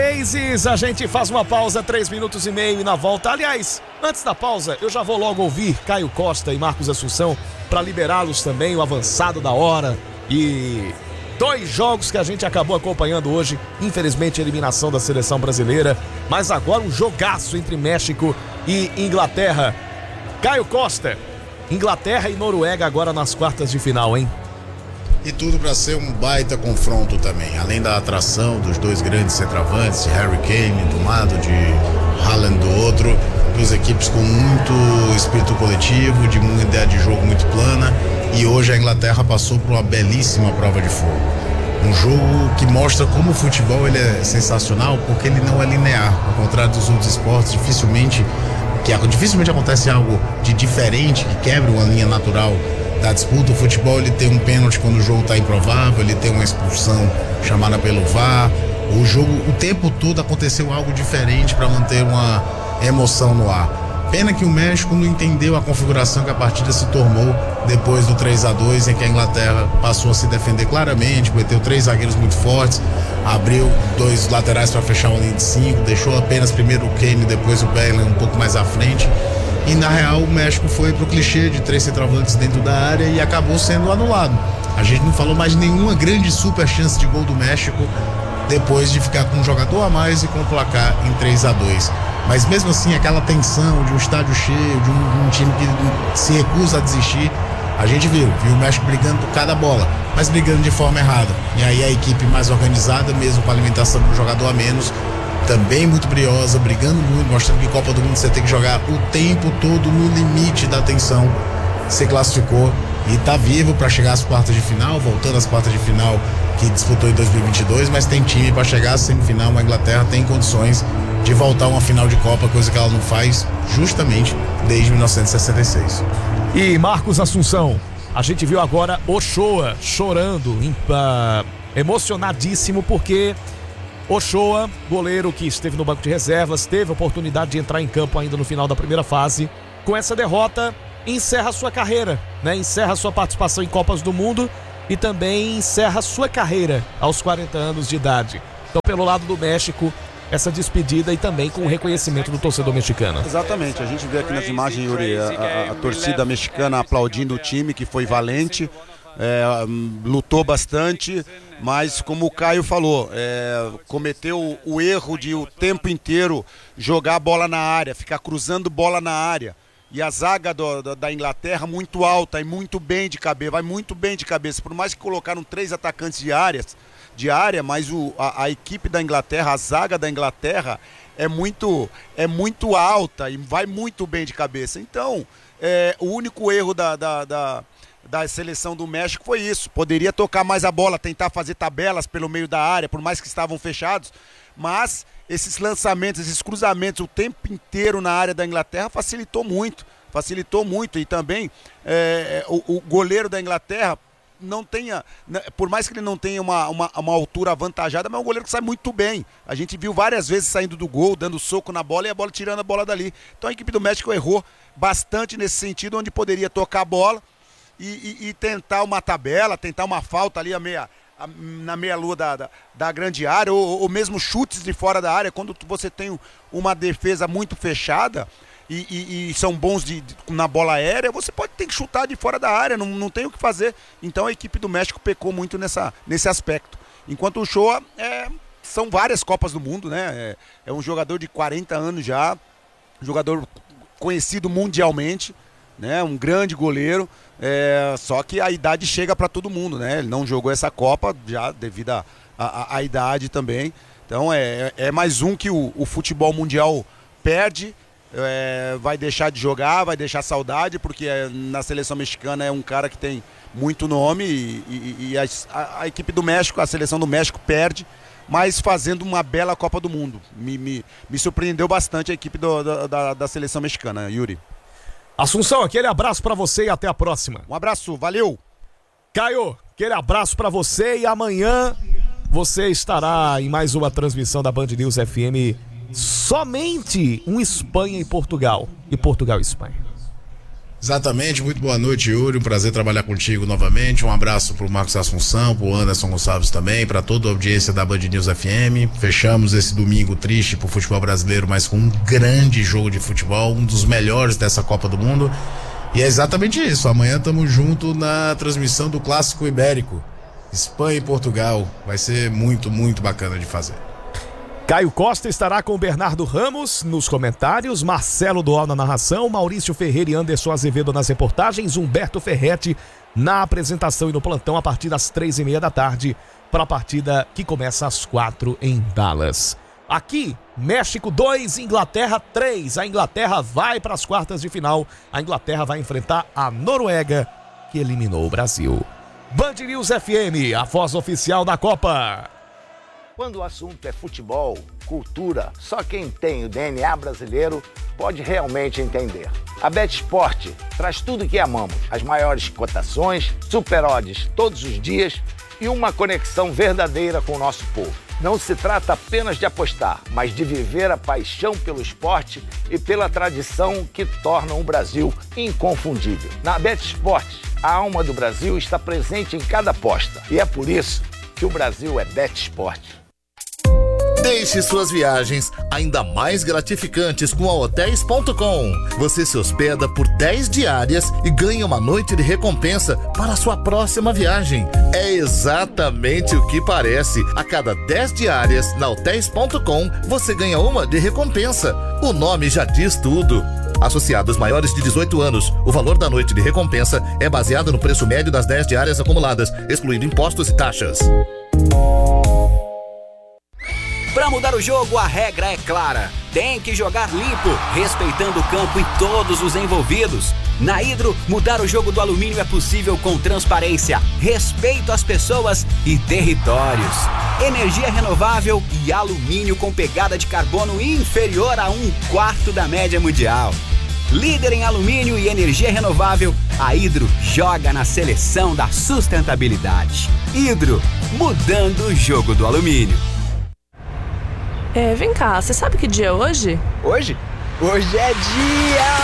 Raízes, a gente faz uma pausa, 3 minutos e meio e na volta. Aliás, antes da pausa, eu já vou logo ouvir Caio Costa e Marcos Assunção para liberá-los também, o avançado da hora. E 2 jogos que a gente acabou acompanhando hoje, infelizmente a eliminação da seleção brasileira, mas agora um jogaço entre México e Inglaterra. Caio Costa, Inglaterra e Noruega agora nas quartas de final, hein? E tudo para ser um baita confronto também, além da atração dos 2 grandes centroavantes, de Harry Kane de um lado, de Haaland do outro, 2 equipes com muito espírito coletivo, de uma ideia de jogo muito plana, e hoje a Inglaterra passou por uma belíssima prova de fogo. Um jogo que mostra como o futebol ele é sensacional, porque ele não é linear, ao contrário dos outros esportes, dificilmente acontece algo de diferente, que quebre uma linha natural da disputa. O futebol ele tem um pênalti quando o jogo está improvável, ele tem uma expulsão chamada pelo VAR. O jogo, o tempo todo aconteceu algo diferente para manter uma emoção no ar. Pena que o México não entendeu a configuração que a partida se tornou depois do 3-2, em que a Inglaterra passou a se defender claramente, meteu 3 zagueiros muito fortes, abriu 2 laterais para fechar uma linha de 5, deixou apenas primeiro o Kane, depois o Bellingham um pouco mais à frente. E na real o México foi pro clichê de 3 centroavantes dentro da área e acabou sendo anulado. A gente não falou mais de nenhuma grande super chance de gol do México depois de ficar com um jogador a mais e com o placar em 3-2. Mas mesmo assim, aquela tensão de um estádio cheio, de um time que se recusa a desistir, a gente viu o México brigando por cada bola, mas brigando de forma errada. E aí a equipe mais organizada, mesmo com a alimentação de um jogador a menos, também muito briosa, brigando muito, mostrando que Copa do Mundo você tem que jogar o tempo todo no limite da tensão. Se classificou e tá vivo para chegar às quartas de final, voltando às quartas de final que disputou em 2022, mas tem time para chegar à semifinal. A Inglaterra tem condições de voltar a uma final de Copa, coisa que ela não faz justamente desde 1966. E Marcos Assunção, a gente viu agora Ochoa chorando, emocionadíssimo, porque Ochoa, goleiro que esteve no banco de reservas, teve a oportunidade de entrar em campo ainda no final da primeira fase. Com essa derrota, encerra sua carreira, né? Encerra sua participação em Copas do Mundo e também encerra sua carreira aos 40 anos de idade. Então, pelo lado do México, essa despedida e também com o reconhecimento do torcedor mexicano. Exatamente, a gente vê aqui nas imagens, Yuri, a torcida mexicana aplaudindo o time, que foi valente, lutou bastante, mas como o Caio falou, cometeu o erro de o tempo inteiro jogar a bola na área, ficar cruzando bola na área. E a zaga da Inglaterra muito alta e muito bem de cabeça, vai muito bem de cabeça. Por mais que colocaram 3 atacantes de área, mas a equipe da Inglaterra, a zaga da Inglaterra é muito alta e vai muito bem de cabeça. Então, o único erro da seleção do México foi isso. Poderia tocar mais a bola, tentar fazer tabelas pelo meio da área, por mais que estavam fechados, mas esses lançamentos, esses cruzamentos o tempo inteiro na área da Inglaterra facilitou muito. E também o goleiro da Inglaterra não tenha, por mais que ele não tenha uma altura avantajada, mas é um goleiro que sai muito bem. A gente viu várias vezes saindo do gol, dando soco na bola e a bola tirando a bola dali. Então a equipe do México errou bastante nesse sentido, onde poderia tocar a bola e tentar uma tabela, tentar uma falta ali na meia-lua da grande área, ou mesmo chutes de fora da área. Quando você tem uma defesa muito fechada e são bons na bola aérea, você ter que chutar de fora da área, não tem o que fazer. Então a equipe do México pecou muito nesse aspecto. Enquanto o Ochoa são várias Copas do Mundo, né? É um jogador de 40 anos já, um jogador conhecido mundialmente, né? Um grande goleiro, só que a idade chega para todo mundo, né? Ele não jogou essa Copa já devido à idade também. Então é mais um que o futebol mundial perde, vai deixar de jogar, vai deixar saudade, porque na seleção mexicana é um cara que tem muito nome e a equipe do México, a seleção do México perde, mas fazendo uma bela Copa do Mundo. Me surpreendeu bastante a equipe da seleção mexicana, Yuri. Assunção, aquele abraço pra você e até a próxima. Um abraço, valeu. Caio, aquele abraço pra você e amanhã você estará em mais uma transmissão da Band News FM, somente um Espanha e Portugal. E Portugal e Espanha. Exatamente, muito boa noite, Yuri, um prazer trabalhar contigo novamente, um abraço pro Marcos Assunção, pro Anderson Gonçalves também, para toda a audiência da Band News FM. Fechamos esse domingo triste pro futebol brasileiro, mas com um grande jogo de futebol, um dos melhores dessa Copa do Mundo, e é exatamente isso, amanhã estamos junto na transmissão do Clássico Ibérico, Espanha e Portugal, vai ser muito, muito bacana de fazer. Caio Costa estará com o Bernardo Ramos nos comentários, Marcelo Dual na narração, Maurício Ferreira e Anderson Azevedo nas reportagens, Humberto Ferretti na apresentação e no plantão a partir das 3:30 da tarde para a partida que começa às 4 em Dallas. Aqui, México 2, Inglaterra 3. A Inglaterra vai para as quartas de final. A Inglaterra vai enfrentar a Noruega, que eliminou o Brasil. Band News FM, a voz oficial da Copa. Quando o assunto é futebol, cultura, só quem tem o DNA brasileiro pode realmente entender. A BetSport traz tudo que amamos, as maiores cotações, super odds todos os dias e uma conexão verdadeira com o nosso povo. Não se trata apenas de apostar, mas de viver a paixão pelo esporte e pela tradição que tornam o Brasil inconfundível. Na BetSport, a alma do Brasil está presente em cada aposta e é por isso que o Brasil é BetSport. Deixe suas viagens ainda mais gratificantes com a Hotéis.com. Você se hospeda por 10 diárias e ganha uma noite de recompensa para a sua próxima viagem. É exatamente o que parece. A cada 10 diárias na Hotéis.com, você ganha uma de recompensa. O nome já diz tudo. Associados maiores de 18 anos, o valor da noite de recompensa é baseado no preço médio das 10 diárias acumuladas, excluindo impostos e taxas. Para mudar o jogo, a regra é clara. Tem que jogar limpo, respeitando o campo e todos os envolvidos. Na Hidro, mudar o jogo do alumínio é possível com transparência, respeito às pessoas e territórios. Energia renovável e alumínio com pegada de carbono inferior a 1/4 da média mundial. Líder em alumínio e energia renovável, a Hidro joga na seleção da sustentabilidade. Hidro, mudando o jogo do alumínio. Vem cá, você sabe que dia é hoje? Hoje? Hoje é dia...